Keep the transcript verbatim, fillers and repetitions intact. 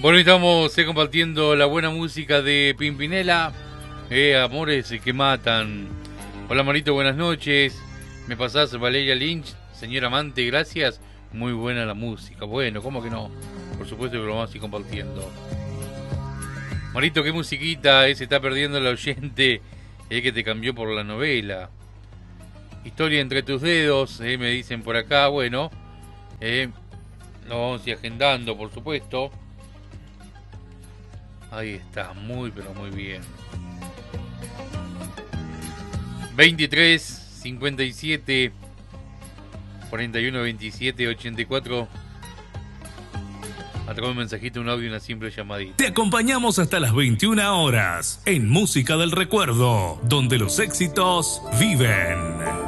Bueno, estamos eh, compartiendo la buena música de Pimpinela, eh, Amores que matan. Hola Marito, buenas noches. ¿Me pasás Valeria Lynch? Señor amante, gracias. Muy buena la música. Bueno, ¿cómo que no? Por supuesto que lo vamos a ir compartiendo. Marito, qué musiquita, eh, se está perdiendo el oyente eh, que te cambió por la novela. Historia entre tus dedos, eh, me dicen por acá. Bueno, eh, lo vamos a ir agendando, por supuesto. Ahí está, muy pero muy bien. veintitrés, cincuenta y siete, cuarenta y uno, veintisiete, ochenta y cuatro. A través de un mensajito, un audio y una simple llamadita. Te acompañamos hasta las veintiuna horas en Música del Recuerdo, donde los éxitos viven.